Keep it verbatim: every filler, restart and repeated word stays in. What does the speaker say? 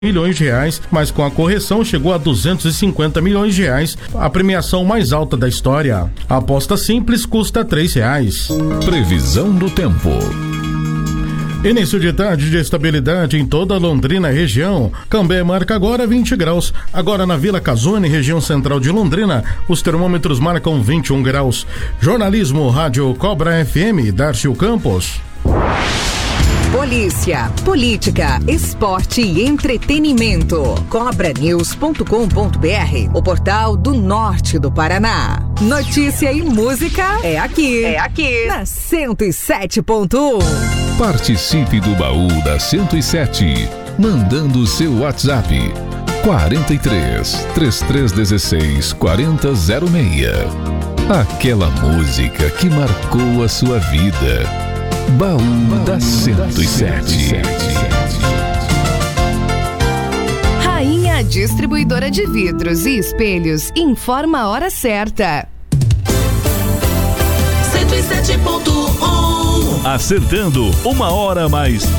milhões de reais, mas com a correção chegou a duzentos e cinquenta milhões de reais, a premiação mais alta da história. A aposta simples custa três reais. Previsão do tempo. Início de tarde de estabilidade em toda a Londrina região. Cambé marca agora vinte graus. Agora na Vila Casone, região central de Londrina, os termômetros marcam vinte e um graus. Jornalismo, Rádio Cobra F M, Darcio Campos. Polícia, política, esporte e entretenimento. cobra news ponto com ponto b r, o portal do norte do Paraná. Notícia e música é aqui. É aqui. Na cento e sete ponto um. Participe do baú da cento e sete, mandando seu WhatsApp quarenta e três, trinta e três dezesseis, quarenta zero seis. Aquela música que marcou a sua vida. Baú da cento e sete. Rainha Distribuidora de Vidros e Espelhos informa a hora certa. cento e sete ponto um. Acertando uma hora mais